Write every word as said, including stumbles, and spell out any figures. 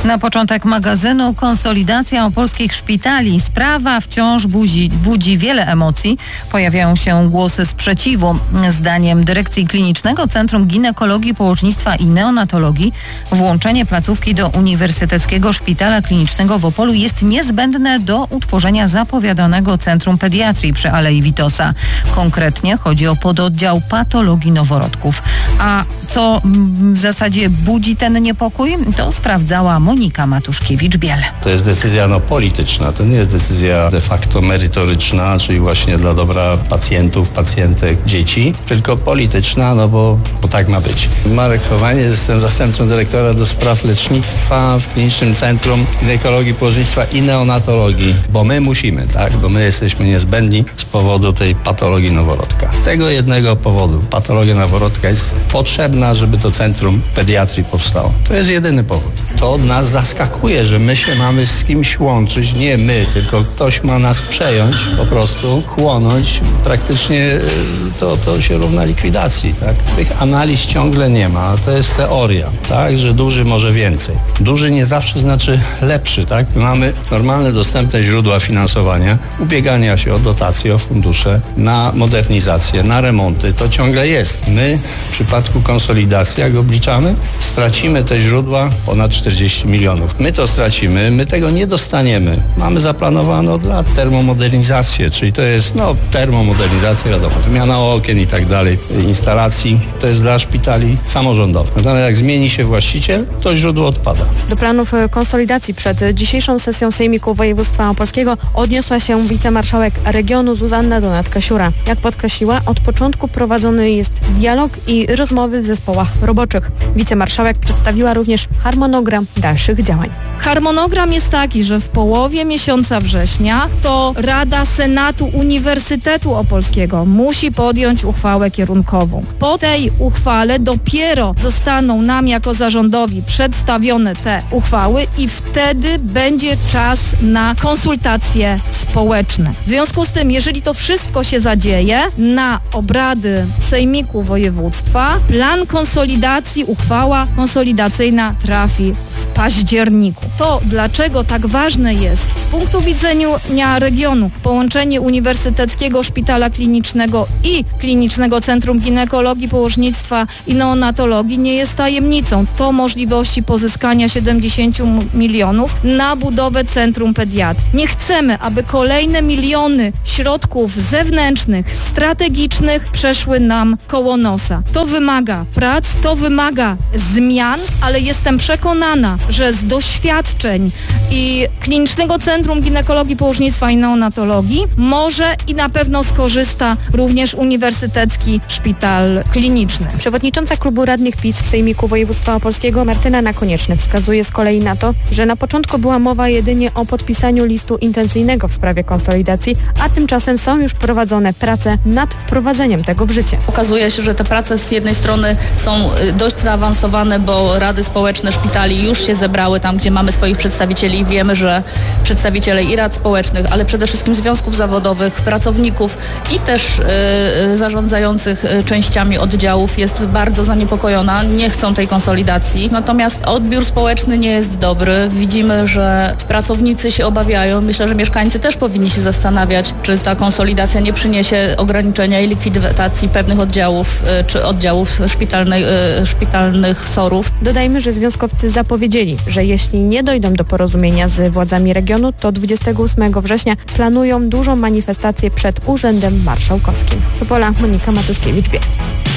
Na początek magazynu konsolidacja opolskich szpitali. Sprawa wciąż budzi, budzi wiele emocji. Pojawiają się głosy sprzeciwu. Zdaniem dyrekcji Klinicznego Centrum Ginekologii, Położnictwa i Neonatologii włączenie placówki do Uniwersyteckiego Szpitala Klinicznego w Opolu jest niezbędne do utworzenia zapowiadanego Centrum Pediatrii przy Alei Witosa. Konkretnie chodzi o pododdział patologii noworodków. A co w zasadzie budzi ten niepokój, to sprawdzała Monika Matuszkiewicz-Biel. To jest decyzja no, polityczna, to nie jest decyzja de facto merytoryczna, czyli właśnie dla dobra pacjentów, pacjentek, dzieci, tylko polityczna, no bo, bo tak ma być. Marek Chowanie, jestem zastępcą dyrektora do spraw lecznictwa w Klinicznym Centrum Ginekologii, Położnictwa i Neonatologii, bo my musimy, tak, bo my jesteśmy niezbędni z powodu tej patologii noworodka. Tego jednego powodu. Patologia noworodka jest potrzebna, żeby to Centrum Pediatrii powstało. To jest jedyny powód. To nas zaskakuje, że my się mamy z kimś łączyć. Nie my, tylko ktoś ma nas przejąć, po prostu chłonąć. Praktycznie to, to się równa likwidacji. Tak? Tych analiz ciągle nie ma. To jest teoria, tak? Że duży może więcej. Duży nie zawsze znaczy lepszy. Tak? Mamy normalne, dostępne źródła finansowania, ubiegania się o dotacje, o fundusze na modernizację, na remonty. To ciągle jest. My w przypadku konsolidacji, jak obliczamy, stracimy te źródła ponad czterdzieści milionów. My to stracimy, my tego nie dostaniemy. Mamy zaplanowane od lat termomodernizację, czyli to jest no termomodernizacja, wiadomo, wymiana okien i tak dalej, instalacji. To jest dla szpitali samorządowych. Natomiast jak zmieni się właściciel, to źródło odpada. Do planów konsolidacji przed dzisiejszą sesją Sejmiku Województwa Opolskiego odniosła się wicemarszałek regionu Zuzanna Donat-Kasiura. Jak podkreśliła, od początku prowadzony jest dialog i rozmowy w zespołach roboczych. Wicemarszałek przedstawiła również harmonogram dalszych działań. Harmonogram jest taki, że w połowie miesiąca września to Rada Senatu Uniwersytetu Opolskiego musi podjąć uchwałę kierunkową. Po tej uchwale dopiero zostaną nam jako zarządowi przedstawione te uchwały i wtedy będzie czas na konsultacje społeczne. W związku z tym, jeżeli to wszystko się zadzieje, na obrady Sejmiku Województwa plan konsolidacji, uchwała konsolidacyjna trafi w październiku. To, dlaczego tak ważne jest z punktu widzenia regionu połączenie Uniwersyteckiego Szpitala Klinicznego i Klinicznego Centrum Ginekologii, Położnictwa i Neonatologii, nie jest tajemnicą. To możliwości pozyskania siedemdziesiąt milionów na budowę Centrum Pediatrii. Nie chcemy, aby kolejne miliony środków zewnętrznych, strategicznych przeszły nam koło nosa. To wymaga prac, to wymaga zmian, ale jestem przekonana, że z doświadczeń i Klinicznego Centrum Ginekologii, Położnictwa i Neonatologii może i na pewno skorzysta również Uniwersytecki Szpital Kliniczny. Przewodnicząca Klubu Radnych PiS w Sejmiku Województwa Opolskiego Martyna Nakonieczny wskazuje z kolei na to, że na początku była mowa jedynie o podpisaniu listu intencyjnego w sprawie konsolidacji, a tymczasem są już prowadzone prace nad wprowadzeniem tego w życie. Okazuje się, że te prace z jednej strony są dość zaawansowane, bo rady społeczne szpitali już się zebrały tam, gdzie mamy swoich przedstawicieli. Wiemy, że przedstawiciele i rad społecznych, ale przede wszystkim związków zawodowych, pracowników i też y, zarządzających częściami oddziałów jest bardzo zaniepokojona. Nie chcą tej konsolidacji. Natomiast odbiór społeczny nie jest dobry. Widzimy, że pracownicy się obawiają. Myślę, że mieszkańcy też powinni się zastanawiać, czy ta konsolidacja nie przyniesie ograniczenia i likwidacji pewnych oddziałów, y, czy oddziałów szpitalnej, y, szpitalnych sorów. Dodajmy, że związkowcy zapowiedzieli, że jeśli nie dojdą do porozumienia z władzami regionu, to dwudziestego ósmego września planują dużą manifestację przed Urzędem Marszałkowskim. Z Opola Monika Matuszkiewicz-Biel.